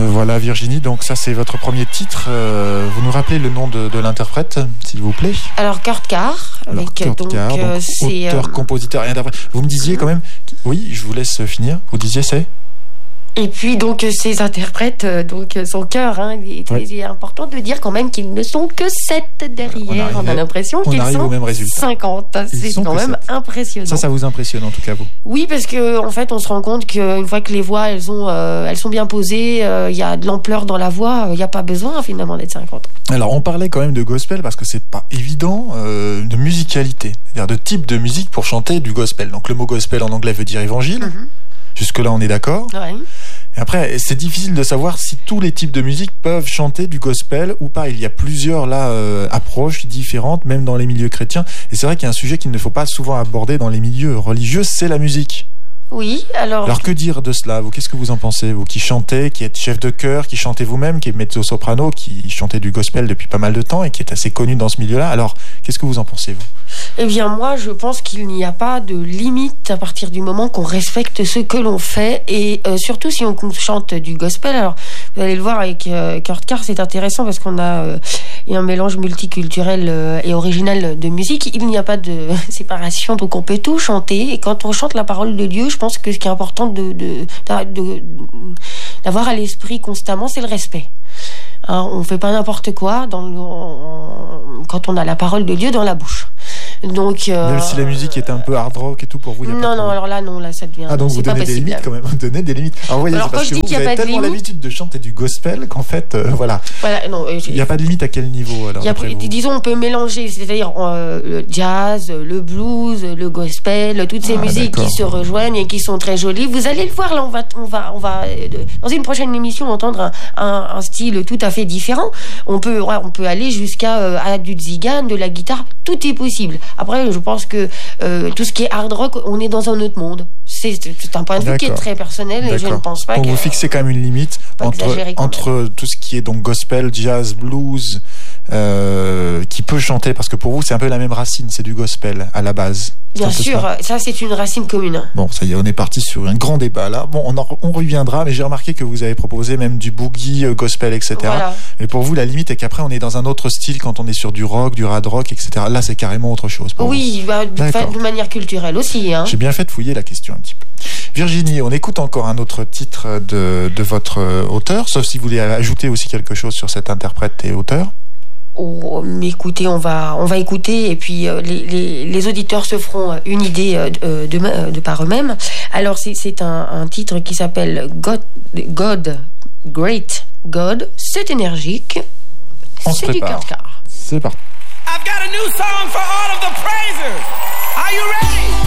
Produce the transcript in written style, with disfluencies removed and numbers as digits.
Voilà Virginie, donc ça c'est votre premier titre. Vous nous rappelez le nom de l'interprète, s'il vous plaît? Alors Kurt Carr, c'est auteur, compositeur et interprète. Vous me disiez quand même, oui, je vous laisse finir. Vous disiez c'est? Et puis donc ces interprètes, donc son cœur, il est important de dire quand même qu'ils ne sont que 7 derrière. On a l'impression qu'ils sont 50. C'est quand même impressionnant. Ça vous impressionne en tout cas vous? Oui, parce que en fait on se rend compte qu'une fois que les voix elles sont bien posées, il y a de l'ampleur dans la voix, il n'y a pas besoin finalement d'être 50. Alors on parlait quand même de gospel parce que c'est pas évident, de musicalité, c'est-à-dire de type de musique pour chanter du gospel. Donc le mot gospel en anglais veut dire évangile. Jusque-là, on est d'accord. Ouais. Et après, c'est difficile de savoir si tous les types de musique peuvent chanter du gospel ou pas. Il y a plusieurs approches différentes, même dans les milieux chrétiens. Et c'est vrai qu'il y a un sujet qu'il ne faut pas souvent aborder dans les milieux religieux, c'est la musique. Oui, alors que dire de cela? Vous, qu'est-ce que vous en pensez? Vous qui chantez, qui êtes chef de chœur, qui chantez vous-même, qui êtes mezzo-soprano, qui chantez du gospel depuis pas mal de temps et qui est assez connu dans ce milieu-là. Alors, qu'est-ce que vous en pensez, vous? Eh bien, moi, je pense qu'il n'y a pas de limite à partir du moment qu'on respecte ce que l'on fait et surtout si on chante du gospel. Alors, vous allez le voir avec Kurt Carr, c'est intéressant parce qu'on a un mélange multiculturel et original de musique. Il n'y a pas de séparation, donc on peut tout chanter. Et quand on chante la parole de Dieu, je pense que ce qui est important d'avoir à l'esprit constamment, c'est le respect. On ne fait pas n'importe quoi quand on a la parole de Dieu dans la bouche. Donc, même si la musique est un peu hard rock et tout pour vous, non, alors là, ça devient. Ah, donc vous donnez des limites quand même. Vous donnez des limites. Alors, voyez, c'est parce que vous avez tellement l'habitude de chanter du gospel qu'en fait, voilà. Non, il n'y a pas de limite à quel niveau alors? Disons, on peut mélanger, c'est-à-dire le jazz, le blues, le gospel, toutes ces musiques qui se rejoignent et qui sont très jolies. Vous allez le voir, là, on va dans une prochaine émission entendre un style tout à fait différent. On peut aller jusqu'à du tzigan, de la guitare, tout est possible. Après, je pense que tout ce qui est hard rock, on est dans un autre monde. C'est un point de vue qui est très personnel et je ne pense pas que... vous fixez quand même une limite entre tout ce qui est donc gospel, jazz, blues, qui peut chanter, parce que pour vous, c'est un peu la même racine, c'est du gospel à la base. Bien sûr, ça c'est une racine commune. Bon, ça y est, on est parti sur un grand débat là. Bon, on reviendra, mais j'ai remarqué que vous avez proposé même du boogie, gospel, etc. Voilà. Et pour vous, la limite est qu'après, on est dans un autre style quand on est sur du rock, du hard rock, etc. Là, c'est carrément autre chose. Oui, de manière culturelle aussi. J'ai bien fait de fouiller la question un petit peu. Virginie, on écoute encore un autre titre de votre auteur, sauf si vous voulez ajouter aussi quelque chose sur cet interprète et auteur. Mais écoutez, on va écouter et puis les auditeurs se feront une idée de par eux-mêmes. Alors c'est un titre qui s'appelle God, Great God. C'est énergique. C'est du Kurt Carr. C'est parti. I've got a new song for all of the praisers. Are you ready?